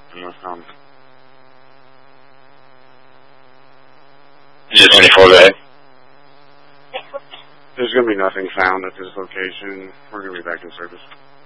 Is it 24, go ahead. There's going to be nothing found at this location. We're going to be back in service.